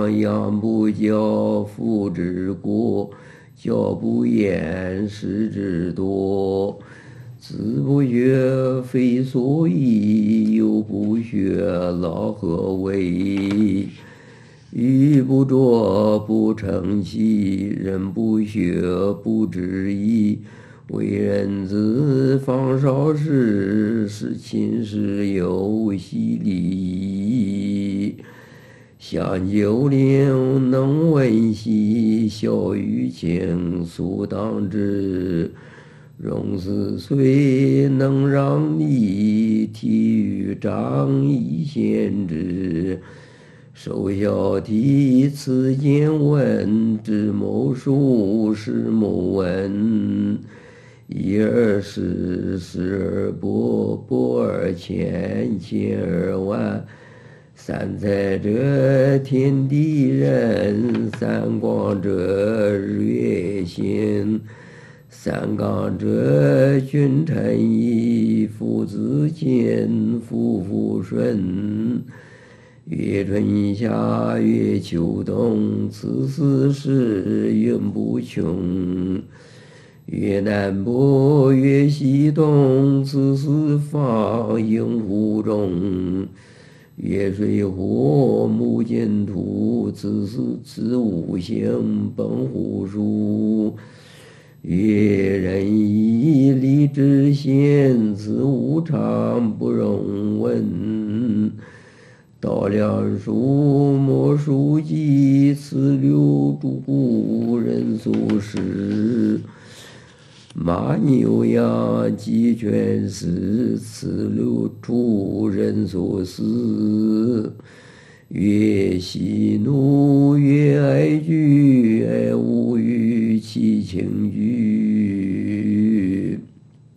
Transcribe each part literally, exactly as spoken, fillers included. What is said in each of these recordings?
将，养不教，父之过；教不严，师之惰。子不学，非所宜；幼不学，老何为？玉不琢，不成器；人不学，不知义。为人子，方少时，事亲事友，习礼。享九龄，能温席；孝于亲，苏当之。融四岁，能让梨；体育长，以先之。首孝悌，次见闻；知谋术，识谋文。一而十，十而百，百而千，千而万。三才者，天地人；三光者，日月星。三纲者，君臣义；父子亲，夫妇顺。月春夏，月秋冬，此四时运不穷。月南北，月西东，此四方应乎中。月水火，木金土，此四此五行本乎数。月人义，礼智信，此五常不容紊。道量数，莫数计，此六主古人所识。马牛羊，鸡犬豕，此六畜人所饲。月喜怒，月哀惧，哀恶欲，其情惧。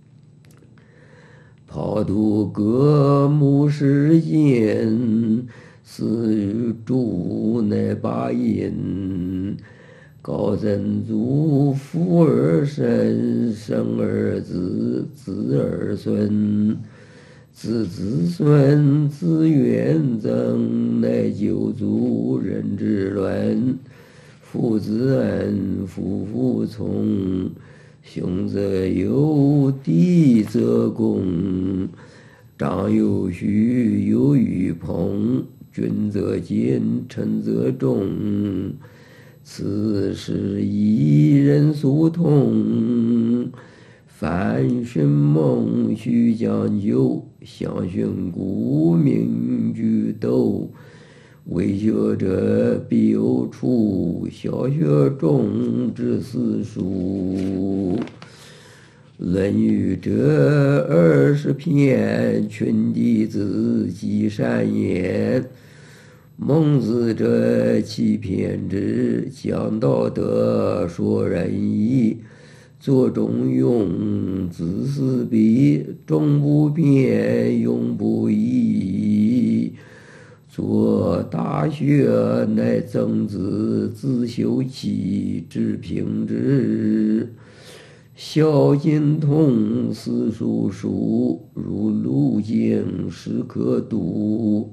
庖土革，木石金，四柱乃八音。高曾祖，父而身，生而子，子而孙。子子孙，子远增，乃九族人之伦。父子恩，父父从。兄则友，弟则恭。长幼序，友与朋。君则谨，臣则忠。此事一人所通。凡寻梦，须将就；相寻故，命俱斗。为学者，必有处；小学中，知四书。论语者，二十篇；群弟子，记善言。孟子者，其篇之。讲道德，说仁义。作中庸，子思笔；终不变，永不移。作大学，乃曾子，自修齐，至平之。孝经通，四书熟，如路径，时可读。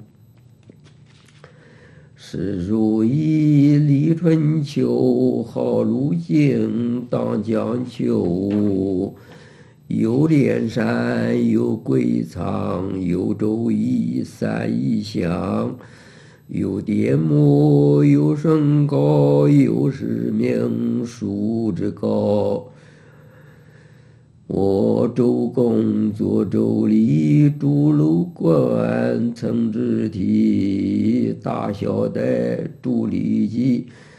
诗书易，礼春秋；好路径，当讲求。有连山，有归藏，有周易，三易详。有典目，有身高，有使命，书之高。我周公作周礼，著楼观，曾之体。大小戴，著礼记，